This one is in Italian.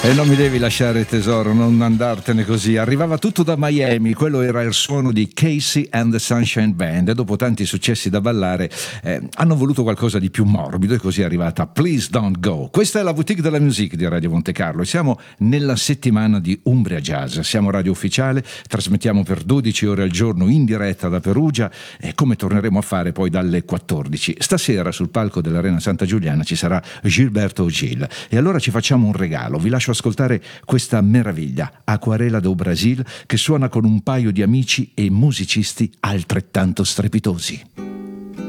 E non mi devi lasciare, tesoro, non andartene così. Arrivava tutto da Miami, quello era il suono di Casey and the Sunshine Band, e dopo tanti successi da ballare hanno voluto qualcosa di più morbido, e così è arrivata Please Don't Go. Questa è la boutique della musique di Radio Monte Carlo e siamo nella settimana di Umbria Jazz. Siamo radio ufficiale, trasmettiamo per 12 ore al giorno in diretta da Perugia, e come torneremo a fare poi dalle 14. Stasera sul palco dell'Arena Santa Giuliana ci sarà Gilberto Gil, e allora ci facciamo un regalo. Vi lascio ascoltare questa meraviglia, Aquarela do Brasil, che suona con un paio di amici e musicisti altrettanto strepitosi.